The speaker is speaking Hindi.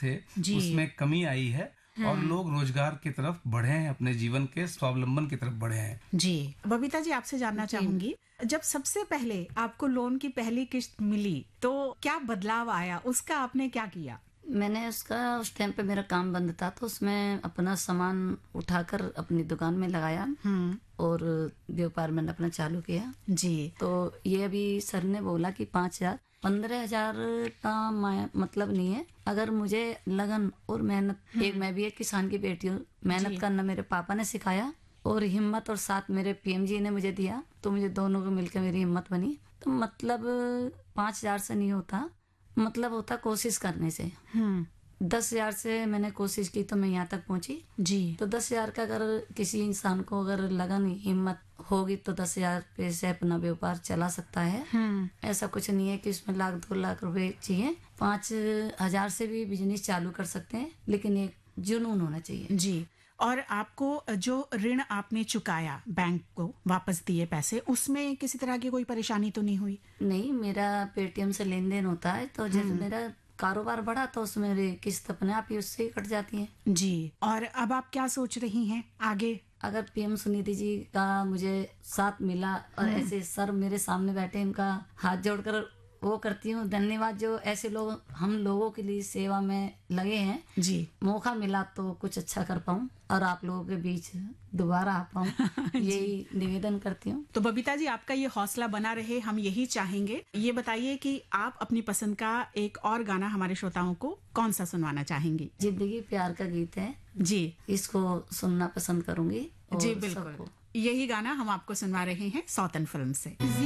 थे जी। उसमें कमी आई है और लोग रोजगार की तरफ बढ़े हैं, अपने जीवन के स्वावलंबन की तरफ बढ़े हैं। जी, बबीता जी आपसे जानना जी। चाहूंगी, जब सबसे पहले आपको लोन की पहली किस्त मिली तो क्या बदलाव आया, उसका आपने क्या किया? मैंने उसका उस टाइम पे मेरा काम बंद था तो उसमें अपना सामान उठाकर अपनी दुकान में लगाया और व्यापार मैंने अपना चालू किया। जी। तो ये अभी सर ने बोला कि 5,000 15,000 का मतलब नहीं है। अगर मुझे लगन और मेहनत, एक मैं भी एक किसान की बेटी हूँ, मेहनत करना मेरे पापा ने सिखाया और हिम्मत और साथ मेरे पीएम जी ने मुझे दिया, तो मुझे दोनों को मिलकर मेरी हिम्मत बनी। तो मतलब 5,000 से नहीं होता, मतलब होता कोशिश करने से। 10,000 से मैंने कोशिश की तो मैं यहाँ तक पहुंची। जी। तो 10,000 का अगर किसी इंसान को अगर लगन हिम्मत होगी तो 10,000 रुपये से अपना व्यापार चला सकता है। ऐसा कुछ नहीं है कि उसमें लाख 2 लाख रुपए चाहिए। 5,000 से भी बिजनेस चालू कर सकते हैं, लेकिन एक जुनून होना चाहिए। जी। और आपको जो ऋण आपने चुकाया, बैंक को वापस दिए पैसे, उसमें किसी तरह की कोई परेशानी तो नहीं हुई? नहीं, मेरा पेटीएम से लेन देन होता है, तो जब मेरा कारोबार बढ़ा तो उसमें मेरी किस्त अपने आप ही उससे ही कट जाती है। जी। और अब आप क्या सोच रही हैं आगे? अगर पीएम सुनिधि जी का मुझे साथ मिला और ऐसे सर मेरे सामने बैठे, इनका हाथ जोड़कर वो करती हूँ धन्यवाद, जो ऐसे लोग हम लोगों के लिए सेवा में लगे हैं। जी। मौका मिला तो कुछ अच्छा कर पाऊं और आप लोगों के बीच दोबारा आ पाऊं, यही निवेदन करती हूँ। तो बबीता जी आपका ये हौसला बना रहे, हम यही चाहेंगे। ये बताइए कि आप अपनी पसंद का एक और गाना हमारे श्रोताओं को कौन सा सुनवाना चाहेंगी? जिंदगी प्यार का गीत है जी। इसको सुनना पसंद करूंगी। जी बिल्कुल, यही गाना हम आपको सुनवा रहे हैं सौतन फिल्म से।